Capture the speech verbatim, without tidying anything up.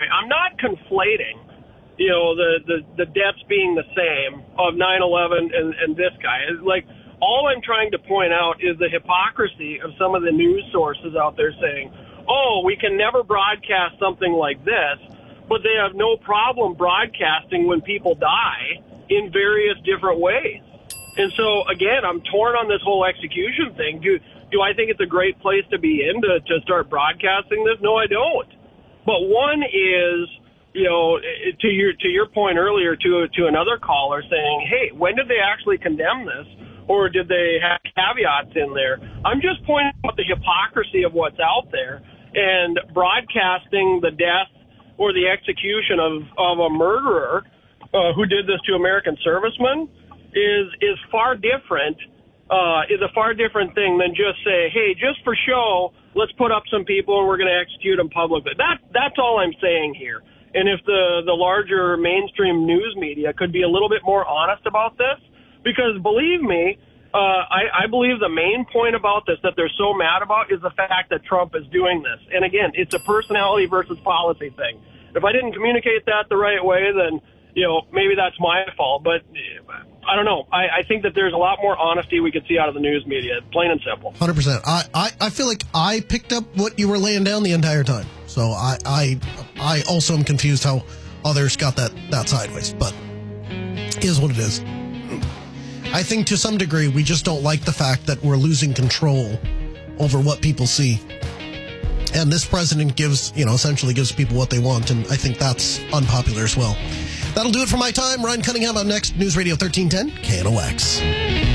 point. I'm not conflating, you know, the, the, the deaths being the same of nine eleven and, and this guy. It's like, all I'm trying to point out is the hypocrisy of some of the news sources out there saying, oh, we can never broadcast something like this, but they have no problem broadcasting when people die in various different ways. And so, again, I'm torn on this whole execution thing. Do do I think it's a great place to be in to, to start broadcasting this? No, I don't. But one is, you know, to your to your point earlier to to another caller saying, hey, when did they actually condemn this? Or did they have caveats in there? I'm just pointing out the hypocrisy of what's out there, and broadcasting the death or the execution of, of a murderer uh, who did this to American servicemen is is far different, uh, is a far different thing than just say, hey, just for show, let's put up some people and we're going to execute them publicly. That, that's all I'm saying here. And if the, the larger mainstream news media could be a little bit more honest about this, because believe me, uh, I, I believe the main point about this that they're so mad about is the fact that Trump is doing this. And again, it's a personality versus policy thing. If I didn't communicate that the right way, then, you know, maybe that's my fault. But I don't know. I, I think that there's a lot more honesty we could see out of the news media, plain and simple. one hundred percent. I, I, I feel like I picked up what you were laying down the entire time. So I, I, I also am confused how others got that, that sideways. But it is what it is. I think to some degree we just don't like the fact that we're losing control over what people see. And this president gives, you know, essentially gives people what they want. And I think that's unpopular as well. That'll do it for my time. Ryan Cunningham up next. News Radio thirteen ten, K N O X.